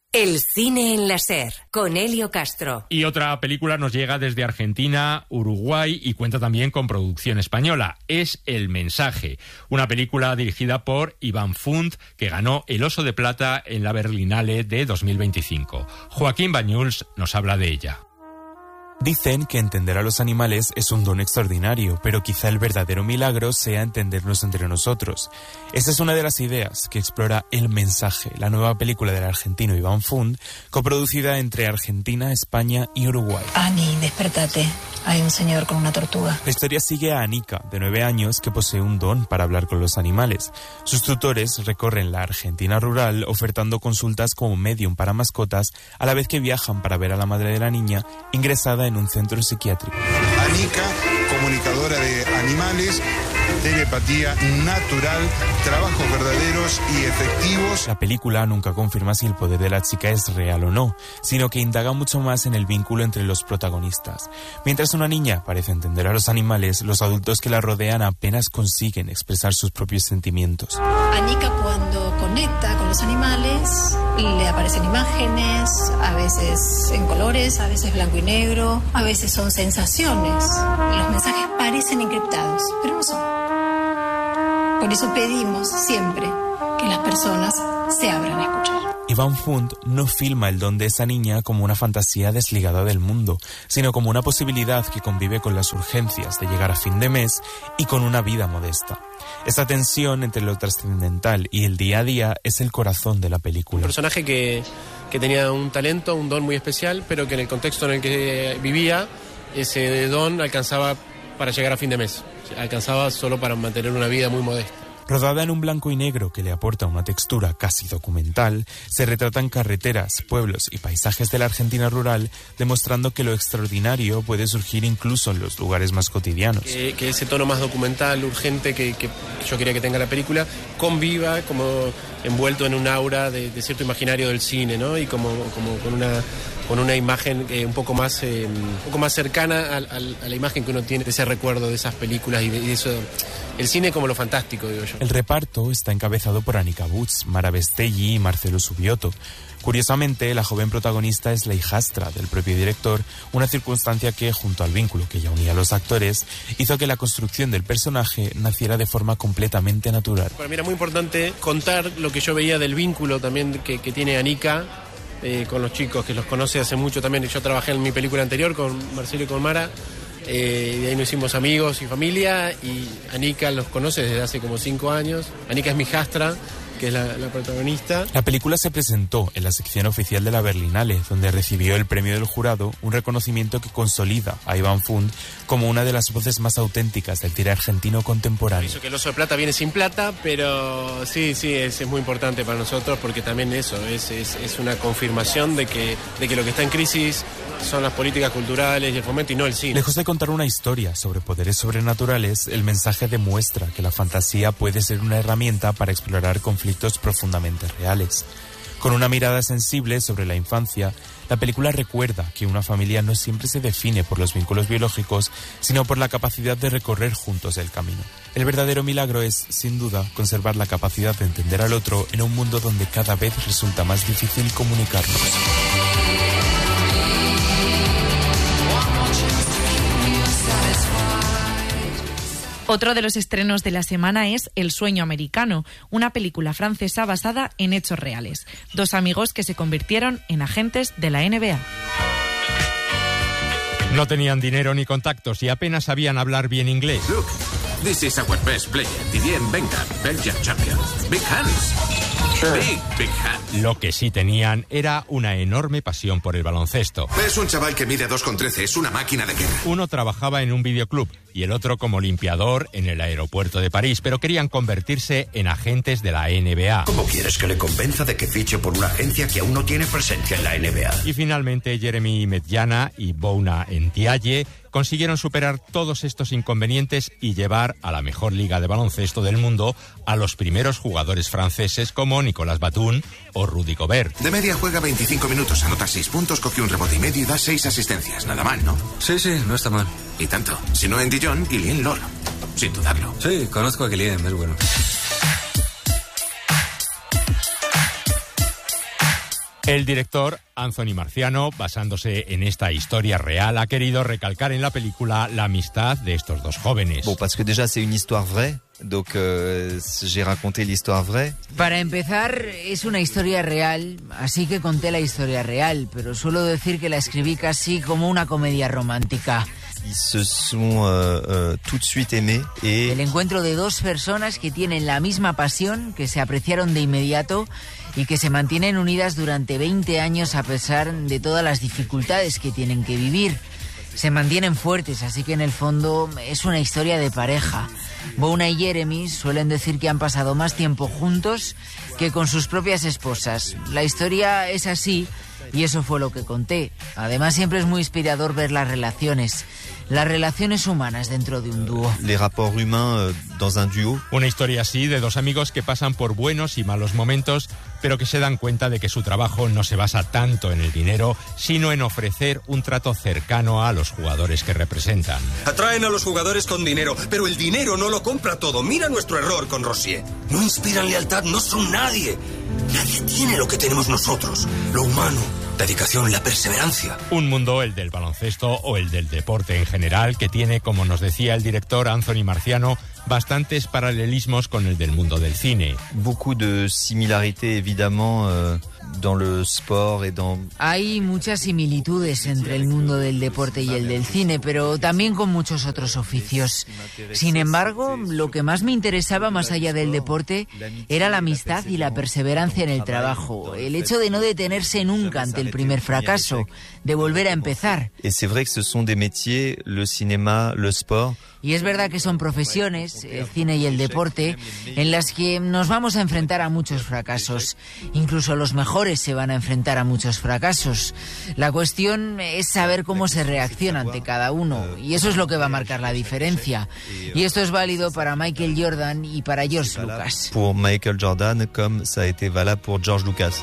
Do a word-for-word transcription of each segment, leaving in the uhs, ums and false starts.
El cine en la SER, con Helio Castro. Y otra película nos llega desde Argentina, Uruguay y cuenta también con producción española. Es El mensaje, una película dirigida por Iván Funt, que ganó el Oso de Plata en la Berlinale de dos mil veinticinco. Joaquín Bañuls nos habla de ella. Dicen que entender a los animales es un don extraordinario, pero quizá el verdadero milagro sea entendernos entre nosotros. Esa es una de las ideas que explora El mensaje, la nueva película del argentino Iván Funt, coproducida entre Argentina, España y Uruguay. Ani, despertate. Hay un señor con una tortuga. La historia sigue a Anika, de nueve años, que posee un don para hablar con los animales. Sus tutores recorren la Argentina rural ofertando consultas como medium para mascotas, a la vez que viajan para ver a la madre de la niña, ingresada en un centro psiquiátrico. Anika, comunicadora de animales, telepatía natural, trabajos verdaderos y efectivos. La película nunca confirma si el poder de la chica es real o no, sino que indaga mucho más en el vínculo entre los protagonistas. Mientras una niña parece entender a los animales, los adultos que la rodean apenas consiguen expresar sus propios sentimientos. Anika, cuando conecta con los animales, le aparecen imágenes, a veces en colores, a veces blanco y negro, a veces son sensaciones. Los mensajes parecen encriptados, pero no son. Por eso pedimos siempre que las personas se abran a escuchar. Iván Funt no filma el don de esa niña como una fantasía desligada del mundo, sino como una posibilidad que convive con las urgencias de llegar a fin de mes y con una vida modesta. Esta tensión entre lo trascendental y el día a día es el corazón de la película. Un personaje que, que tenía un talento, un don muy especial, pero que en el contexto en el que vivía, ese don alcanzaba para llegar a fin de mes. Alcanzaba solo para mantener una vida muy modesta. Rodada en un blanco y negro que le aporta una textura casi documental, se retratan carreteras, pueblos y paisajes de la Argentina rural, demostrando que lo extraordinario puede surgir incluso en los lugares más cotidianos. Que, que ese tono más documental, urgente, que, que yo quería que tenga la película, conviva como envuelto en un aura de, de cierto imaginario del cine, ¿no? Y como, como con una... con una imagen eh, un poco más eh, un poco más cercana a, a, a la imagen que uno tiene de ese recuerdo de esas películas y de, y de eso, el cine como lo fantástico, digo yo. El reparto está encabezado por Anika Butz, Mara Bestelli y Marcelo Subioto. Curiosamente, la joven protagonista es la hijastra del propio director, una circunstancia que, junto al vínculo que ya unía a los actores, hizo que la construcción del personaje naciera de forma completamente natural. Para mí era muy importante contar lo que yo veía del vínculo también que, que tiene Anika Eh, con los chicos, que los conoce hace mucho también. Yo trabajé en mi película anterior con Marcelo y con Mara, eh, y de ahí nos hicimos amigos y familia, y Anika los conoce desde hace como cinco años. Anika es mi hijastra, que es la, la protagonista. La película se presentó en la sección oficial de la Berlinale, donde recibió el premio del jurado, un reconocimiento que consolida a Iván Funt como una de las voces más auténticas del cine argentino contemporáneo. Eso que el Oso de Plata viene sin plata, pero sí, sí, es, es muy importante para nosotros, porque también eso, es, es, es una confirmación de que, de que lo que está en crisis son las políticas culturales y el fomento y no el cine. Lejos de contar una historia sobre poderes sobrenaturales, el mensaje demuestra que la fantasía puede ser una herramienta para explorar conflictos profundamente reales. Con una mirada sensible sobre la infancia, la película recuerda que una familia no siempre se define por los vínculos biológicos, sino por la capacidad de recorrer juntos el camino. El verdadero milagro es, sin duda, conservar la capacidad de entender al otro en un mundo donde cada vez resulta más difícil comunicarnos. Otro de los estrenos de la semana es El sueño americano, una película francesa basada en hechos reales. Dos amigos que se convirtieron en agentes de la N B A. No tenían dinero ni contactos y apenas sabían hablar bien inglés. Look, this is our best player, Didier Benga, Belgian champion. Big hands. Big, big hands. Lo que sí tenían era una enorme pasión por el baloncesto. Es un chaval que mide dos con trece, es una máquina de guerra. Uno trabajaba en un videoclub y el otro como limpiador en el aeropuerto de París, pero querían convertirse en agentes de la N B A. ¿Cómo quieres que le convenza de que fiche por una agencia que aún no tiene presencia en la N B A? Y finalmente Jeremy Medjana y Bouna Ndiaye consiguieron superar todos estos inconvenientes y llevar a la mejor liga de baloncesto del mundo a los primeros jugadores franceses como Nicolas Batum o Rudy Gobert. De media juega veinticinco minutos, anota seis puntos, coge un rebote y medio y da seis asistencias. Nada mal, ¿no? Sí, sí, no está mal. Y tanto. Si no en Dijon, Guillén Lor. Sin dudarlo. Sí, conozco a Guillén, es bueno. El director Anthony Marciano, basándose en esta historia real, ha querido recalcar en la película la amistad de estos dos jóvenes. Bon, parce que déjà c'est une histoire vraie. Donc euh, j'ai raconté l'histoire vraie. Para empezar, es una historia real, así que conté la historia real, pero suelo decir que la escribí casi como una comedia romántica. Ils se sont euh, euh, tout de suite aimés et... El encuentro de dos personas que tienen la misma pasión, que se apreciaron de inmediato y que se mantienen unidas durante veinte años a pesar de todas las dificultades que tienen que vivir. Se mantienen fuertes, así que en el fondo es una historia de pareja. Bona y Jeremy suelen decir que han pasado más tiempo juntos que con sus propias esposas. La historia es así y eso fue lo que conté. Además, siempre es muy inspirador ver las relaciones. Las relaciones humanas dentro de un dúo. Les rapports humains euh, dans un duo. Una historia así de dos amigos que pasan por buenos y malos momentos, pero que se dan cuenta de que su trabajo no se basa tanto en el dinero, sino en ofrecer un trato cercano a los jugadores que representan. Atraen a los jugadores con dinero, pero el dinero no lo compra todo. Mira nuestro error con Rosier. No inspiran lealtad, no son nadie. Nadie tiene lo que tenemos nosotros. Lo humano, dedicación, la perseverancia. Un mundo, el del baloncesto o el del deporte en general, que tiene, como nos decía el director Anthony Marciano, bastantes paralelismos con el del mundo del cine. Beaucoup de similarités, évidemment, euh, dans le sport et dans... Hay muchas similitudes entre el mundo del deporte y el del cine, pero también con muchos otros oficios. Sin embargo, lo que más me interesaba más allá del deporte era la amistad y la perseverancia en el trabajo. El hecho de no detenerse nunca ante el primer fracaso, de volver a empezar. Et c'est vrai que ce sont des métiers, le cinéma, le sport... Y es verdad que son profesiones, el cine y el deporte, en las que nos vamos a enfrentar a muchos fracasos. Incluso los mejores se van a enfrentar a muchos fracasos. La cuestión es saber cómo se reacciona ante cada uno, y eso es lo que va a marcar la diferencia. Y esto es válido para Michael Jordan y para George Lucas. Pour Michael Jordan, comme ça a été valable pour George Lucas.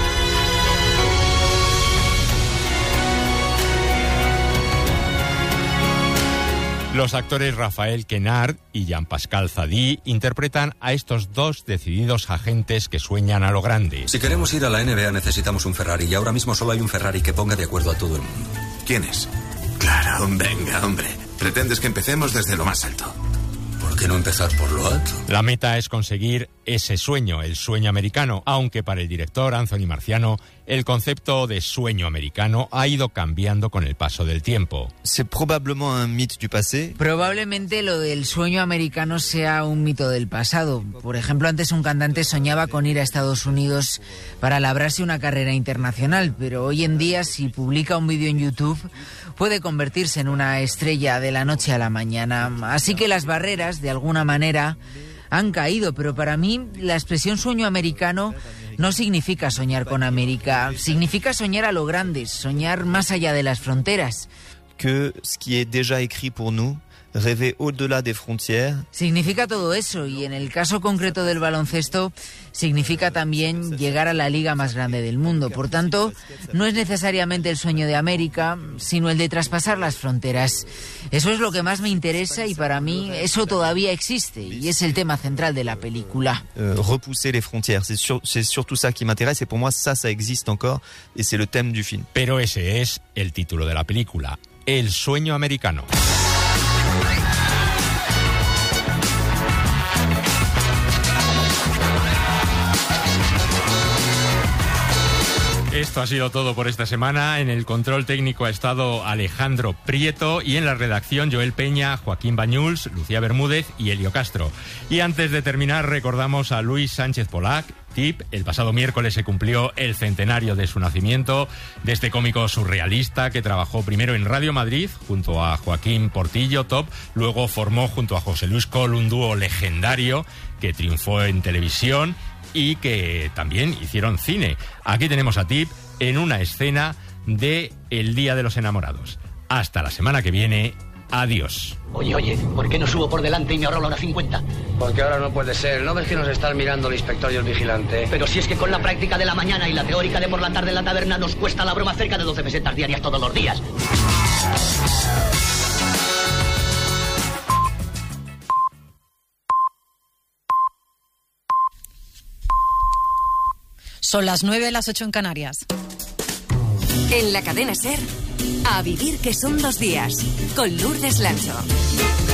Los actores Rafael Quenard y Jean-Pascal Zadi interpretan a estos dos decididos agentes que sueñan a lo grande. Si queremos ir a la N B A necesitamos un Ferrari y ahora mismo solo hay un Ferrari que ponga de acuerdo a todo el mundo. ¿Quién es? Claro, venga, hombre. Pretendes que empecemos desde lo más alto. ¿Por qué no empezar por lo alto? La meta es conseguir ese sueño, el sueño americano, aunque para el director Anthony Marciano el concepto de sueño americano ha ido cambiando con el paso del tiempo. C'est probablement un mythe du passé. Probablemente lo del sueño americano sea un mito del pasado. Por ejemplo, antes un cantante soñaba con ir a Estados Unidos para labrarse una carrera internacional, pero hoy en día si publica un vídeo en YouTube puede convertirse en una estrella de la noche a la mañana. Así que las barreras, de alguna manera, han caído, pero para mí la expresión sueño americano no significa soñar con América, significa soñar a lo grande, soñar más allá de las fronteras. Que ce qui est déjà écrit pour nous, rêver au-delà des frontières. Significa todo eso, y en el caso concreto del baloncesto, significa también llegar a la liga más grande del mundo. Por tanto, no es necesariamente el sueño de América, sino el de traspasar las fronteras. Eso es lo que más me interesa y para mí eso todavía existe, y es el tema central de la película. Euh, repousser les frontières, c'est, sur, c'est surtout ça qui m'intéresse, et pour moi ça, ça existe encore, et c'est le thème du film. Pero ese es el título de la película, El sueño americano. Esto ha sido todo por esta semana. En el control técnico ha estado Alejandro Prieto y en la redacción Joel Peña, Joaquín Bañuls, Lucía Bermúdez y Elio Castro. Y antes de terminar recordamos a Luis Sánchez Polac, Tip. El pasado miércoles se cumplió el centenario de su nacimiento, de este cómico surrealista que trabajó primero en Radio Madrid junto a Joaquín Portillo, Top, luego formó junto a José Luis Col un dúo legendario que triunfó en televisión y que también hicieron cine. Aquí tenemos a Tip en una escena de El Día de los Enamorados. Hasta la semana que viene. Adiós. Oye, oye, ¿por qué no subo por delante y me ahorro la hora cincuenta? Porque ahora no puede ser. ¿No ves que nos están mirando el inspector y el vigilante? Pero si es que con la práctica de la mañana y la teórica de por la tarde en la taberna nos cuesta la broma cerca de doce pesetas diarias todos los días. Son las nueve, las ocho en Canarias. En la cadena SER, A vivir que son dos días, con Lourdes Lancho.